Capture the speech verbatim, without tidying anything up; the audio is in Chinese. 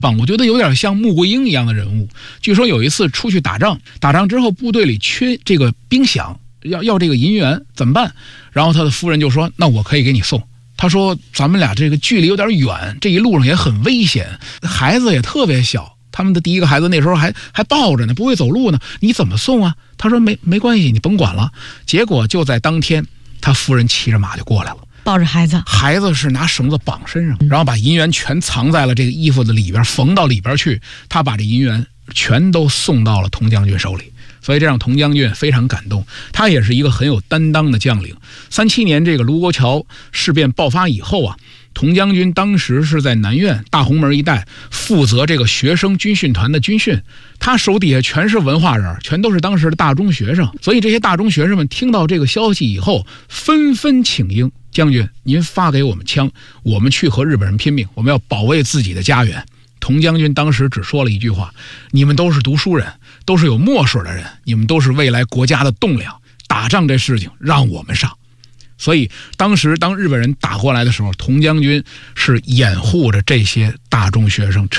我觉得有点像穆桂英一样的人物。据说有一次出去打仗，打仗之后部队里缺这个兵饷，要要这个银元怎么办？然后他的夫人就说：“那我可以给你送。”他说：“咱们俩这个距离有点远，这一路上也很危险，孩子也特别小。他们的第一个孩子那时候还还抱着呢，不会走路呢，你怎么送啊？”他说：“没没关系，你甭管了。”结果就在当天，他夫人骑着马就过来了。 抱着孩子， 孩子是拿绳子绑身上，然后把银元全藏在了这个衣服的里边，缝到里边去。他把这银元全都送到了佟将军手里，所以这让佟将军非常感动。他也是一个很有担当的将领。三七年这个卢沟桥事变爆发以后啊，佟将军当时是在南苑大红门一带负责这个学生军训团的军训，他手底下全是文化人，全都是当时的大中学生。所以这些大中学生们听到这个消息以后，纷纷请缨，将军您发给我们枪，我们去和日本人拼命，我们要保卫自己的家园。佟将军当时只说了一句话：你们都是读书人，都是有墨水的人，你们都是未来国家的栋梁，打仗这事情让我们上。所以当时当日本人打过来的时候，佟将军是掩护着这些大中学生撤